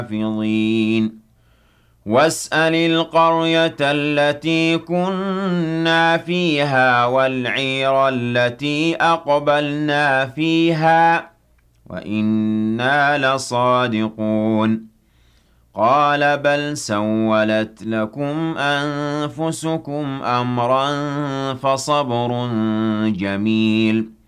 حافظين واسأل القرية التي كنا فيها والعير التي أقبلنا فيها وإنا لصادقون قال بل سولت لكم أنفسكم أمرا فصبر جميل